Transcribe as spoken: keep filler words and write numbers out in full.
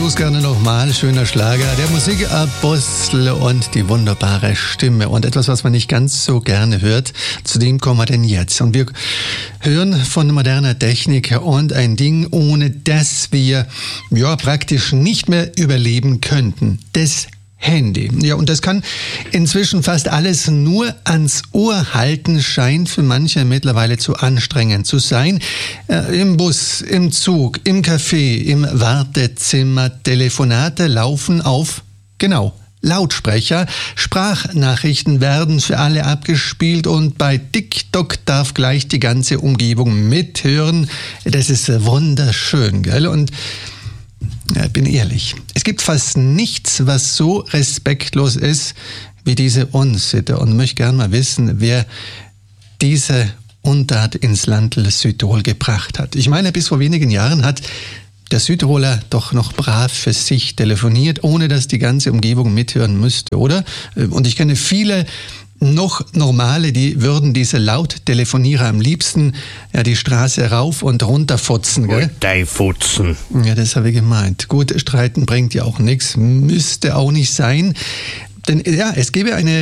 versuch's gerne nochmal. Schöner Schlager. Der Musikapostel und die wunderbare Stimme. Und etwas, was man nicht ganz so gerne hört, zu dem kommen wir denn jetzt. Und wir hören von moderner Technik und ein Ding, ohne das wir ja praktisch nicht mehr überleben könnten. Das Handy. Ja, und das kann inzwischen fast alles nur ans Ohr halten, scheint für manche mittlerweile zu anstrengend zu sein. Äh, im Bus, im Zug, im Café, im Wartezimmer, Telefonate laufen auf, genau, Lautsprecher. Sprachnachrichten werden für alle abgespielt und bei TikTok darf gleich die ganze Umgebung mithören. Das ist wunderschön, gell? Und ja, ich bin ehrlich, es gibt fast nichts, was so respektlos ist wie diese Unsitte, und möchte gerne mal wissen, wer diese Untat ins Landl Südtirol gebracht hat. Ich meine, bis vor wenigen Jahren hat der Südtiroler doch noch brav für sich telefoniert, ohne dass die ganze Umgebung mithören müsste, oder? Und ich kenne viele noch Normale, die würden diese Lauttelefonierer am liebsten ja die Straße rauf und runter futzen, gell? Futzen. Ja, das habe ich gemeint. Gut, streiten bringt ja auch nichts, müsste auch nicht sein. Denn ja, es gäbe eine